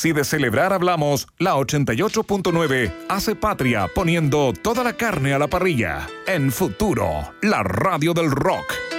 Si de celebrar hablamos, la 88.9 hace patria poniendo toda la carne a la parrilla. En Futuro, la radio del rock.